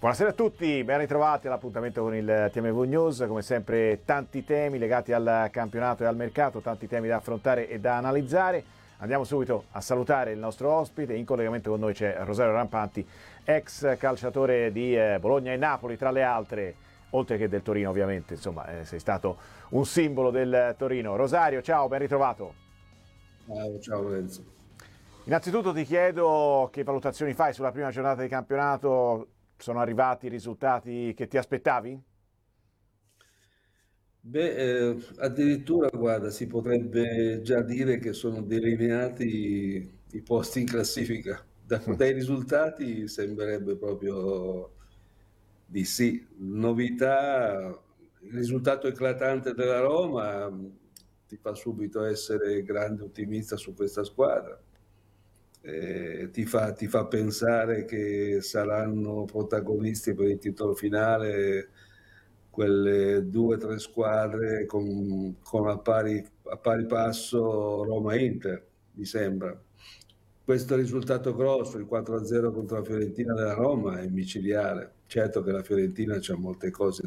Buonasera a tutti, ben ritrovati all'appuntamento con il TMV News, come sempre tanti temi legati al campionato e al mercato, tanti temi da affrontare e da analizzare. Andiamo subito a salutare il nostro ospite, in collegamento con noi c'è Rosario Rampanti, ex calciatore di Bologna e Napoli tra le altre, oltre che del Torino ovviamente, insomma sei stato un simbolo del Torino. Rosario, ciao, ben ritrovato. Ciao Lorenzo. Innanzitutto ti chiedo che valutazioni fai sulla prima giornata di campionato. Sono arrivati i risultati che ti aspettavi? Addirittura, guarda, si potrebbe già dire che sono delineati i posti in classifica. Dai risultati sembrerebbe proprio di sì. Novità, il risultato eclatante della Roma ti fa subito essere grande ottimista su questa squadra. Ti fa pensare che saranno protagonisti per il titolo finale quelle 2 o 3 squadre con a pari passo Roma e Inter, mi sembra. Questo risultato grosso, il 4-0 contro la Fiorentina della Roma, è micidiale. Certo che la Fiorentina c'ha molte cose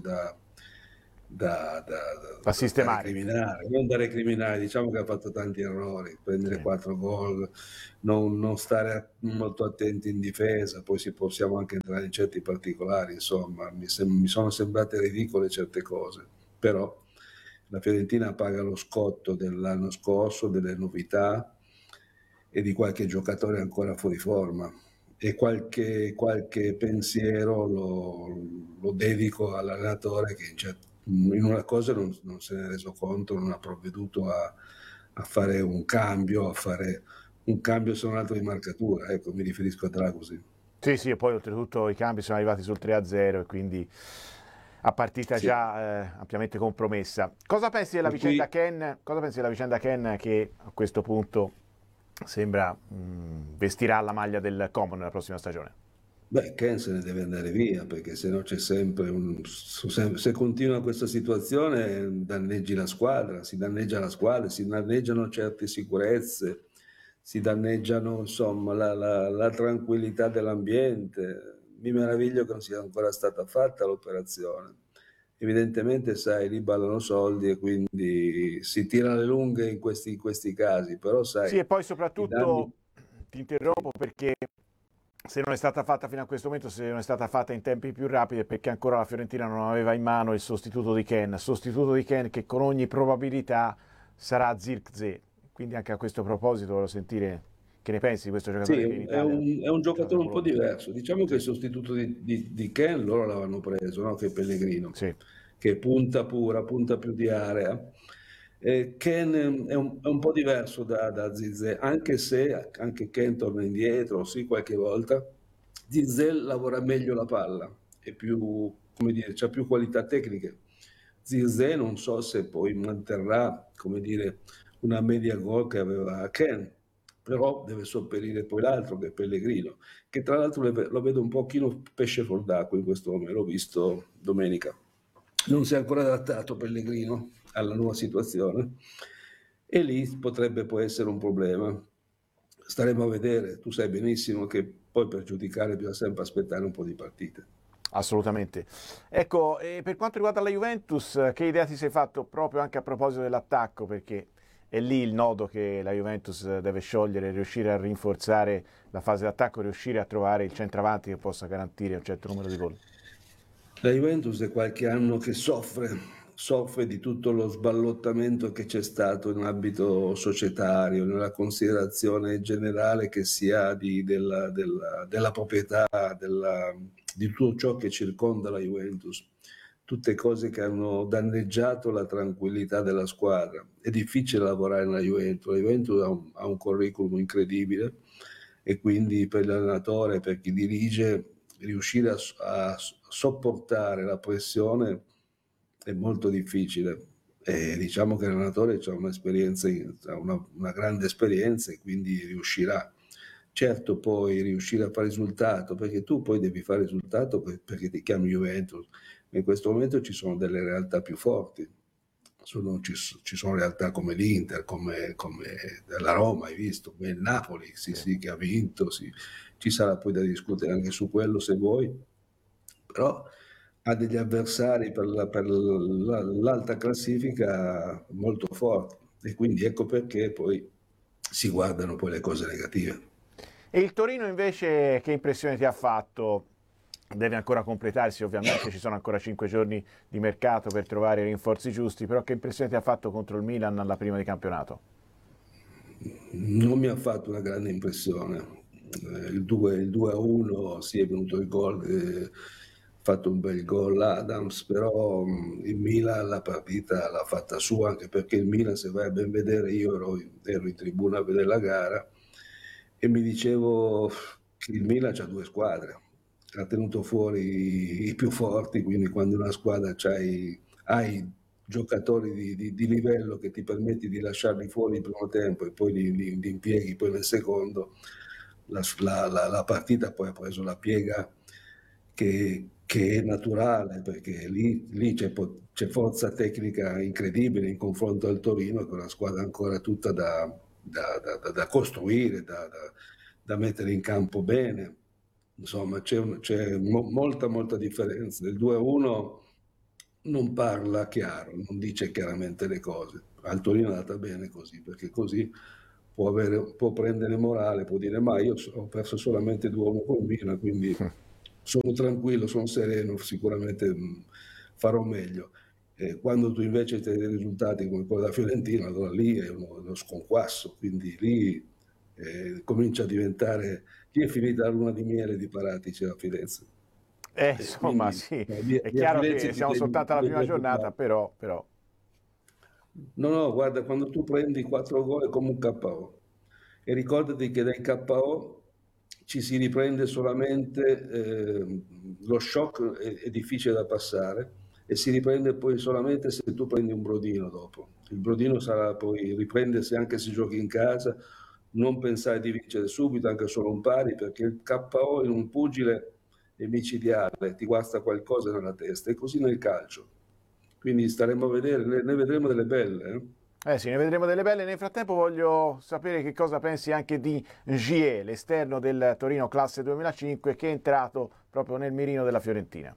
da, da, Da da sistemare. recriminare, non da recriminare, diciamo che ha fatto tanti errori, prendere 4 gol, non stare molto attenti in difesa, poi possiamo anche entrare in certi particolari, insomma, mi sono sembrate ridicole certe cose, però la Fiorentina paga lo scotto dell'anno scorso, delle novità e di qualche giocatore ancora fuori forma. E qualche pensiero lo dedico all'allenatore che in una cosa non se ne è reso conto, non ha provveduto a fare un cambio, se non altro di marcatura, ecco, mi riferisco a Dragosin. Sì, e poi oltretutto i cambi sono arrivati sul 3-0 e quindi a partita già ampiamente compromessa. Cosa pensi della vicenda Ken? Cosa pensi della vicenda Ken che a questo punto sembra vestirà la maglia del Como nella prossima stagione? Beh, Ken se ne deve andare via perché se no c'è sempre se continua questa situazione danneggi la squadra, si danneggia la squadra, si danneggiano certe sicurezze, si danneggiano insomma la tranquillità dell'ambiente. Mi meraviglio che non sia ancora stata fatta l'operazione. Evidentemente, sai, lì ballano soldi e quindi si tira le lunghe in questi casi, però sai, Sì, e poi i danni... soprattutto ti interrompo perché se non è stata fatta fino a questo momento, se non è stata fatta in tempi più rapidi, è perché ancora la Fiorentina non aveva in mano il sostituto di Ken che con ogni probabilità sarà Zirkzee. Quindi anche a questo proposito volevo sentire che ne pensi di questo Sì, giocatore che in Italia è un gioca nel giocatore un po' Bologna. diverso. Diciamo che Sì, il sostituto di Ken loro l'avevano preso, no? Che è Pellegrino, sì. che punta pura, punta più di area. Ken è un po' diverso da Zizé, anche se anche Ken torna indietro, sì, qualche volta. Zizé lavora meglio la palla, è più, come dire, c'ha più qualità tecniche. Zizé non so se poi manterrà, come dire, una media gol che aveva Ken, però deve sopperire poi l'altro che è Pellegrino, che tra l'altro lo vedo un pochino pesce fuor d'acqua in questo momento, l'ho visto domenica. Non si è ancora adattato Pellegrino alla nuova situazione e lì potrebbe poi essere un problema. Staremo a vedere, tu sai benissimo che poi per giudicare bisogna sempre aspettare un po' di partite. Assolutamente. Ecco, e per quanto riguarda la Juventus, che idea ti sei fatto proprio anche a proposito dell'attacco? Perché è lì il nodo che la Juventus deve sciogliere, riuscire a rinforzare la fase d'attacco, riuscire a trovare il centravanti che possa garantire un certo numero di gol. La Juventus è qualche anno che soffre di tutto lo sballottamento che c'è stato in ambito societario, nella considerazione generale che si ha della proprietà, di tutto ciò che circonda la Juventus. Tutte cose che hanno danneggiato la tranquillità della squadra. È difficile lavorare nella Juventus, la Juventus ha un curriculum incredibile e quindi per l'allenatore, per chi dirige, riuscire a sopportare la pressione è molto difficile. E diciamo che l'allenatore ha un'esperienza, ha una grande esperienza e quindi riuscirà. Certo, poi riuscire a fare risultato, perché tu poi devi fare risultato perché ti chiami Juventus. In questo momento ci sono delle realtà più forti. Ci sono realtà come l'Inter, come la Roma, hai visto, come il Napoli, sì, Sì. sì, che ha vinto, sì. Ci sarà poi da discutere anche su quello se vuoi, però ha degli avversari per l'alta classifica molto forti, e quindi ecco perché poi si guardano poi le cose negative. E il Torino invece che impressione ti ha fatto? Deve ancora completarsi, ovviamente ci sono ancora 5 giorni di mercato per trovare i rinforzi giusti, però che impressione ti ha fatto contro il Milan alla prima di campionato? Non mi ha fatto una grande impressione. Il 2-1, sì, è venuto il gol, ha fatto un bel gol Adams, però il Milan la partita l'ha fatta sua, anche perché il Milan, se vai a ben vedere, io ero in tribuna a vedere la gara e mi dicevo che il Milan c'ha due squadre, ha tenuto fuori i più forti, quindi quando una squadra hai giocatori di livello che ti permetti di lasciarli fuori il primo tempo e poi li impieghi poi nel secondo, la partita poi ha preso la piega che è naturale, perché lì c'è forza tecnica incredibile in confronto al Torino, che è una squadra ancora tutta da costruire, da mettere in campo bene. Insomma, c'è molta differenza. Il 2-1 non parla chiaro, non dice chiaramente le cose. Al Torino è andata bene così, perché così può prendere morale, può dire ma io ho perso solamente 2-1 con Milan, quindi sono tranquillo, sono sereno, sicuramente farò meglio. Quando tu invece hai dei risultati come quello della Fiorentina, allora lì è uno sconquasso, quindi lì comincia a diventare, lì è finita la luna di miele di Paratici a Firenze. Insomma, Quindi sì, è via chiaro Firenze che siamo soltanto alla prima giornata, però. No, no, guarda, quando tu prendi 4 gol è come un KO, e ricordati che dai KO ci si riprende solamente, lo shock è difficile da passare, e si riprende poi solamente se tu prendi un brodino dopo. Il brodino sarà poi riprendersi anche se giochi in casa, non pensare di vincere subito, anche solo un pari, perché il KO in un pugile è micidiale, ti guasta qualcosa nella testa, e così nel calcio. Quindi staremo a vedere, ne vedremo delle belle. Eh sì, ne vedremo delle belle. Nel frattempo voglio sapere che cosa pensi anche di Gie, l'esterno del Torino classe 2005, che è entrato proprio nel mirino della Fiorentina.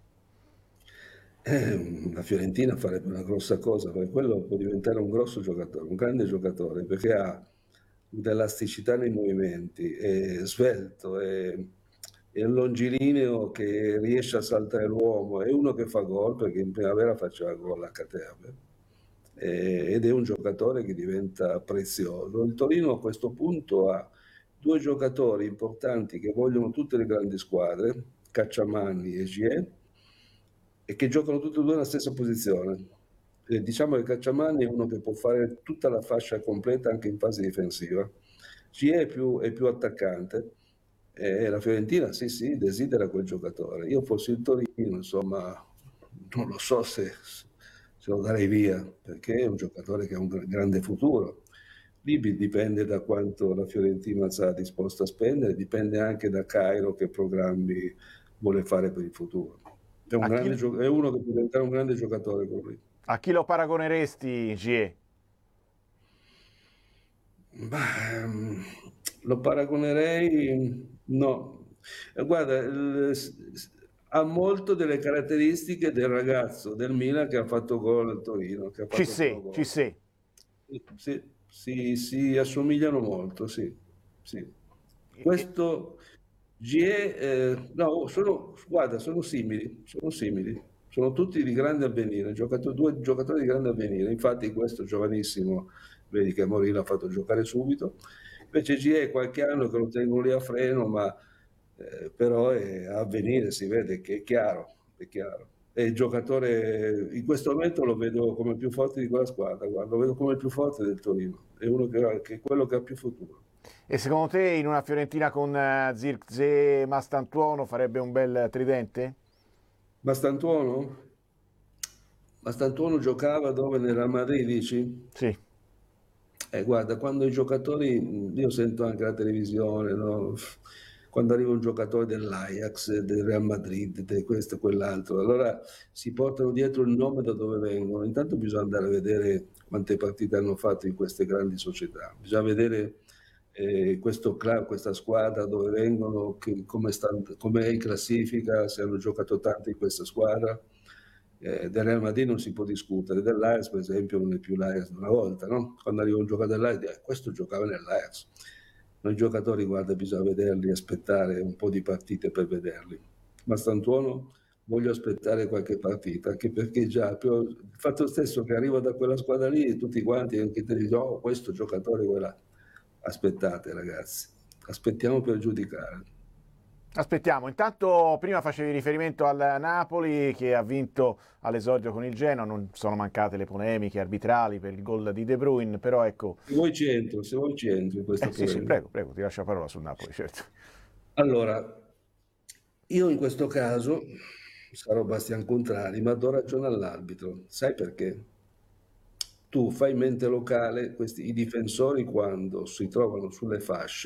La Fiorentina farebbe una grossa cosa, perché quello può diventare un grosso giocatore, un grande giocatore, perché ha dell'elasticità nei movimenti, è svelto, è un longilineo che riesce a saltare l'uomo, è uno che fa gol, perché in primavera faceva gol a Caterbe, ed è un giocatore che diventa prezioso. Il Torino a questo punto ha due giocatori importanti che vogliono tutte le grandi squadre, Cacciamanni e Gie, e che giocano tutti e due nella stessa posizione. Diciamo che Cacciamanni è uno che può fare tutta la fascia completa anche in fase difensiva. Gie è più attaccante, e la Fiorentina sì, desidera quel giocatore. Io fossi il Torino, insomma, non lo so se lo darei via, perché è un giocatore che ha un grande futuro. Lì dipende da quanto la Fiorentina sarà disposta a spendere, dipende anche da Cairo che programmi vuole fare per il futuro. È A chi, è uno che può diventare un grande giocatore con lui. a chi lo paragoneresti, Gie? Ma, lo paragonerei, no. Guarda, ha molto delle caratteristiche del ragazzo del Milan che ha fatto gol al Torino, che ha fatto Cissé, pro gol. Cissé. Sì, si assomigliano molto, sì, sì. Questo GE, no, guarda, sono simili, sono tutti di grande avvenire, due giocatori di grande avvenire. Infatti questo giovanissimo, vedi che Mourinho ha fatto giocare subito, invece GE è qualche anno che lo tengono lì a freno, ma però è a avvenire, si vede che è chiaro, è chiaro. E il giocatore in questo momento lo vedo come il più forte di quella squadra, guarda, lo vedo come il più forte del Torino, è uno che è quello che ha più futuro. E secondo te in una Fiorentina con Zirkzee e Mastantuono farebbe un bel tridente? Mastantuono? Mastantuono giocava dove? Nel Real Madrid, dici? Sì. Guarda, quando i giocatori, io sento anche la televisione, no? Quando arriva un giocatore dell'Ajax, del Real Madrid, di questo e quell'altro, allora si portano dietro il nome da dove vengono. Intanto bisogna andare a vedere quante partite hanno fatto in queste grandi società, bisogna vedere questa squadra, dove vengono, come è in classifica, se hanno giocato tanto in questa squadra. Del Real Madrid non si può discutere, dell'Ajax per esempio non è più l'Ajax di una volta, no? Quando arriva un giocatore dell'Ajax, questo giocava nell'Ajax. Noi giocatori, guarda, bisogna vederli, aspettare un po' di partite per vederli. Ma Stantuono voglio aspettare qualche partita, anche perché già il fatto stesso che arriva da quella squadra lì, tutti quanti, anche te dicono, oh, questo giocatore, quella. Aspettate ragazzi, aspettiamo per giudicare. Aspettiamo, intanto prima facevi riferimento al Napoli che ha vinto all'esordio con il Genoa, non sono mancate le polemiche arbitrali per il gol di De Bruyne, però ecco... Se vuoi ci entro in questa polemica. Sì, prego, ti lascio la parola sul Napoli, certo. Allora, io in questo caso sarò Bastian Contrari, ma do ragione all'arbitro. Sai perché? Tu fai mente locale, i difensori quando si trovano sulle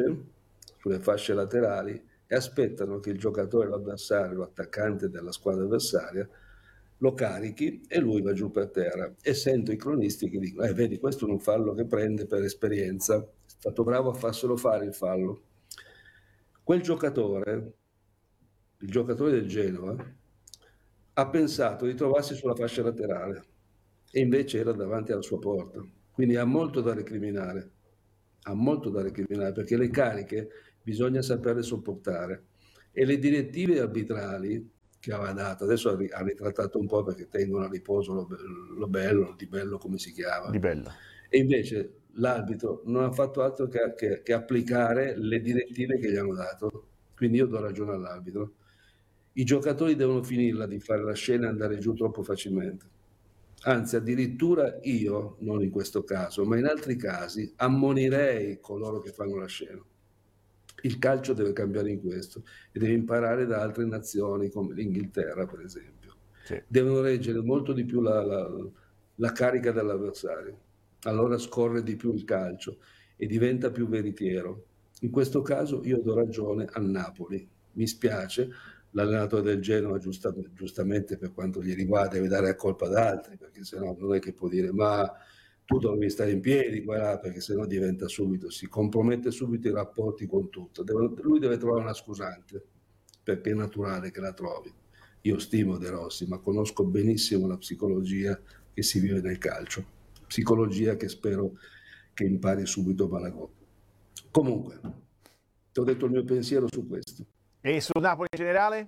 fasce laterali, e aspettano che il giocatore, l'avversario, l'attaccante della squadra avversaria lo carichi e lui va giù per terra. E sento i cronisti che dicono, vedi, questo è un fallo che prende per esperienza, è stato bravo a farselo fare il fallo. Quel giocatore, il giocatore del Genoa, ha pensato di trovarsi sulla fascia laterale e invece era davanti alla sua porta. Quindi ha molto da recriminare, perché le cariche bisogna saperle sopportare. E le direttive arbitrali che aveva dato, adesso ha ritrattato un po' perché tengono a riposo lo bello, Di Bello come si chiama. Di Bello. E invece l'arbitro non ha fatto altro che applicare le direttive che gli hanno dato. Quindi io do ragione all'arbitro. I giocatori devono finirla di fare la scena e andare giù troppo facilmente. Anzi, addirittura io, non in questo caso, ma in altri casi, ammonirei coloro che fanno la scena. Il calcio deve cambiare in questo e deve imparare da altre nazioni come l'Inghilterra, per esempio. Sì. Devono reggere molto di più la carica dell'avversario. Allora scorre di più il calcio e diventa più veritiero. In questo caso io do ragione al Napoli. Mi spiace, l'allenatore del Genoa giustamente per quanto gli riguarda deve dare la colpa ad altri, perché sennò non è che può dire ma tu dovevi stare in piedi, perché sennò diventa subito, si compromette subito i rapporti con tutto. Lui deve trovare una scusante, perché è naturale che la trovi. Io stimo De Rossi, ma conosco benissimo la psicologia che si vive nel calcio, psicologia che spero che impari subito Malagò. Comunque, ti ho detto il mio pensiero su questo. E sul Napoli in generale?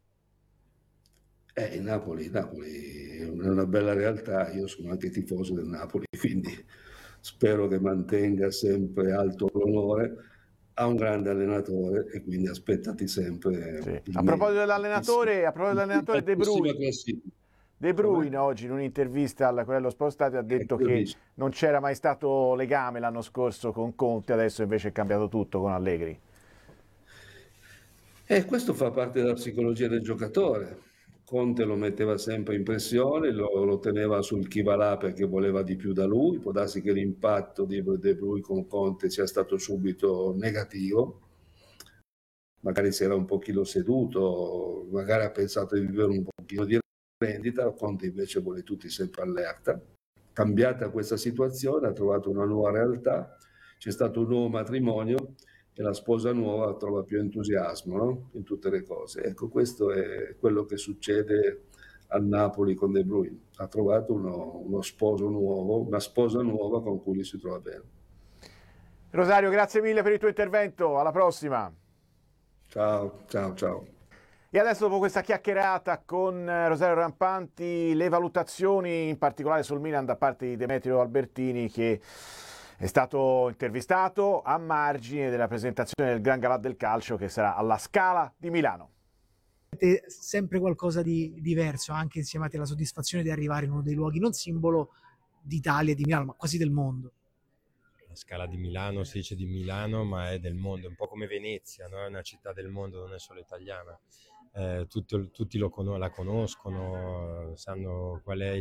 Il Napoli è una bella realtà, io sono anche tifoso del Napoli, quindi spero che mantenga sempre alto l'onore. Ha un grande allenatore e quindi aspettati sempre. Sì. A proposito dell'allenatore, De Bruyne oggi in un'intervista al Corriere dello Sport Stadio ha detto che non c'era mai stato legame l'anno scorso con Conte, adesso invece è cambiato tutto con Allegri. Questo fa parte della psicologia del giocatore. Conte lo metteva sempre in pressione, lo teneva sul chi va là perché voleva di più da lui. Può darsi che l'impatto di De Bruyne con Conte sia stato subito negativo. Magari si era un pochino seduto, magari ha pensato di vivere un pochino di rendita, Conte invece vuole tutti sempre allerta. Cambiata questa situazione, ha trovato una nuova realtà, c'è stato un nuovo matrimonio e la sposa nuova trova più entusiasmo, no? In tutte le cose. Ecco, questo è quello che succede al Napoli con De Bruyne. Ha trovato uno sposo nuovo, una sposa nuova con cui si trova bene. Rosario, grazie mille per il tuo intervento, alla prossima. Ciao. E adesso, dopo questa chiacchierata con Rosario Rampanti, le valutazioni in particolare sul Milan da parte di Demetrio Albertini, che è stato intervistato a margine della presentazione del Gran Galà del Calcio che sarà alla Scala di Milano. Sempre qualcosa di diverso, anche insieme alla soddisfazione di arrivare in uno dei luoghi non simbolo d'Italia e di Milano, ma quasi del mondo. La Scala di Milano, si dice di Milano, ma è del mondo, è un po' come Venezia, no? È una città del mondo, non è solo italiana. Tutti la conoscono, sanno qual è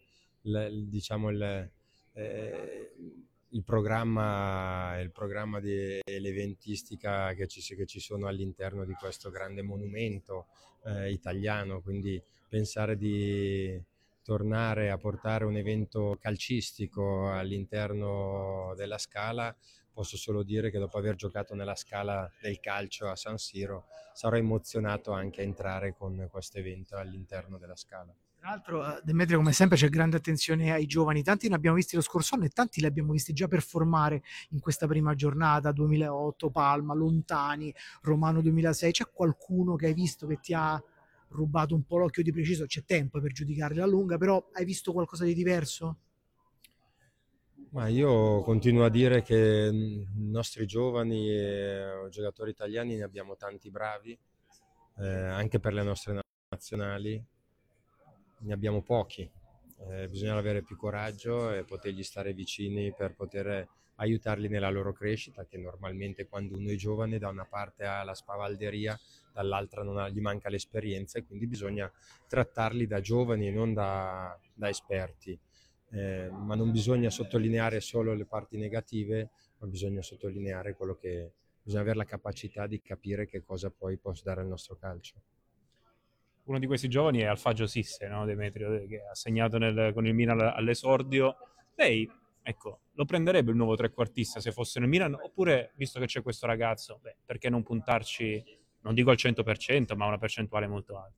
il programma dell'eventistica che ci sono all'interno di questo grande monumento italiano, quindi pensare di tornare a portare un evento calcistico all'interno della Scala posso solo dire che dopo aver giocato nella Scala del calcio a San Siro sarò emozionato anche a entrare con questo evento all'interno della Scala. Tra l'altro, Demetrio, come sempre c'è grande attenzione ai giovani, tanti ne abbiamo visti lo scorso anno e tanti li abbiamo visti già performare in questa prima giornata, 2008, Palma, Lontani, Romano 2006, c'è qualcuno che hai visto che ti ha rubato un po' l'occhio di preciso? C'è tempo per giudicarli alla lunga, però hai visto qualcosa di diverso? Ma io continuo a dire che i nostri giovani e giocatori italiani ne abbiamo tanti bravi, anche per le nostre nazionali. Ne abbiamo pochi, bisogna avere più coraggio e potergli stare vicini per poter aiutarli nella loro crescita, che normalmente quando uno è giovane da una parte ha la spavalderia, dall'altra gli manca l'esperienza e quindi bisogna trattarli da giovani e non da esperti. Ma non bisogna sottolineare solo le parti negative, ma bisogna sottolineare quello che bisogna avere la capacità di capire che cosa poi può dare il nostro calcio. Uno di questi giovani è Alfagio Sisse, no, Demetrio, che ha segnato con il Milan all'esordio. Lei, ecco, lo prenderebbe il nuovo trequartista se fosse nel Milan, oppure, visto che c'è questo ragazzo, perché non puntarci, non dico al 100%, ma a una percentuale molto alta?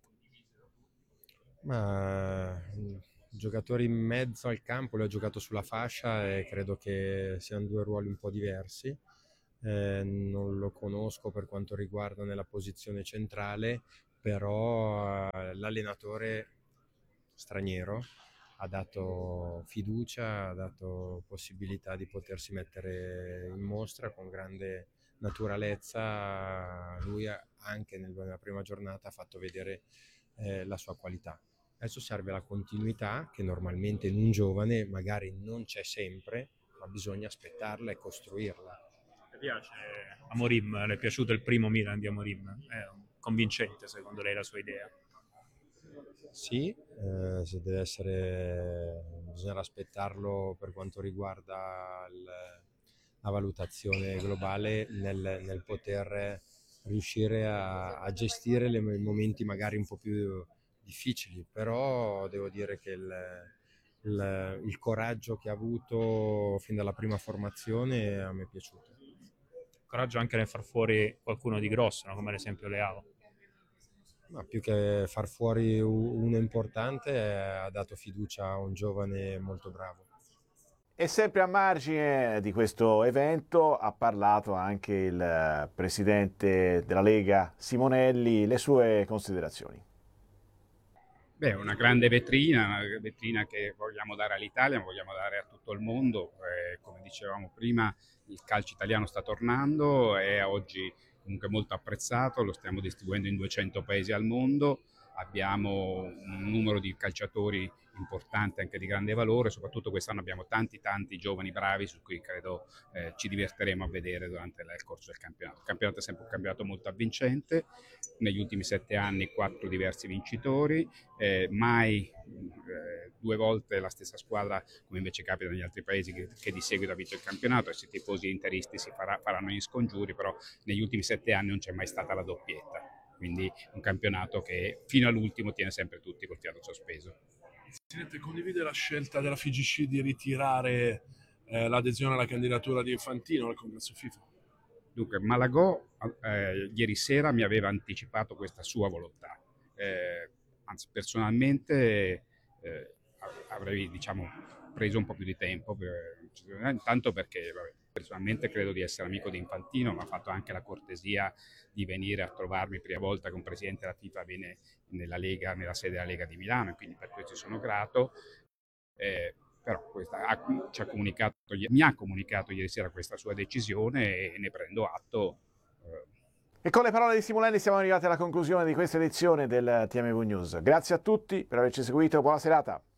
Ma giocatori in mezzo al campo, lui ha giocato sulla fascia e credo che siano due ruoli un po' diversi. Non lo conosco per quanto riguarda nella posizione centrale, però l'allenatore straniero ha dato fiducia, ha dato possibilità di potersi mettere in mostra con grande naturalezza. Lui anche nella prima giornata ha fatto vedere la sua qualità. Adesso serve la continuità, che normalmente in un giovane magari non c'è sempre, ma bisogna aspettarla e costruirla. Le piace Amorim? Le è piaciuto il primo Milan di Amorim? È convincente secondo lei la sua idea? Sì, se deve essere, bisogna aspettarlo per quanto riguarda la valutazione globale nel poter riuscire a gestire i momenti magari un po' più difficili, però devo dire che il coraggio che ha avuto fin dalla prima formazione a me è piaciuto. Coraggio anche nel far fuori qualcuno di grosso, no? Come ad esempio Leao. Ma più che far fuori uno importante, ha dato fiducia a un giovane molto bravo. E sempre a margine di questo evento ha parlato anche il presidente della Lega Simonelli, le sue considerazioni. Beh, una grande vetrina che vogliamo dare all'Italia, ma vogliamo dare a tutto il mondo. Come dicevamo prima, il calcio italiano sta tornando, è oggi comunque molto apprezzato, lo stiamo distribuendo in 200 paesi al mondo, abbiamo un numero di calciatori importante, anche di grande valore, soprattutto quest'anno abbiamo tanti giovani bravi su cui credo ci diverteremo a vedere durante il corso del campionato. Il campionato è sempre un campionato molto avvincente, negli ultimi 7 anni 4 diversi vincitori, mai 2 volte la stessa squadra, come invece capita negli altri paesi, che di seguito ha vinto il campionato. Se i tifosi interisti faranno gli scongiuri, però negli ultimi 7 anni non c'è mai stata la doppietta, quindi un campionato che fino all'ultimo tiene sempre tutti col fiato sospeso. Presidente, condivide la scelta della FIGC di ritirare l'adesione alla candidatura di Infantino al congresso FIFA? Dunque, Malagò ieri sera mi aveva anticipato questa sua volontà. Anzi, personalmente avrei preso un po' più di tempo, intanto perché personalmente credo di essere amico di Infantino, ma ha fatto anche la cortesia di venire a trovarmi prima volta che un presidente della FIFA viene nella sede della Lega di Milano, e quindi per questo sono grato. Però mi ha comunicato ieri sera questa sua decisione e ne prendo atto. E con le parole di Simonelli siamo arrivati alla conclusione di questa edizione del TMV News. Grazie a tutti per averci seguito, buona serata.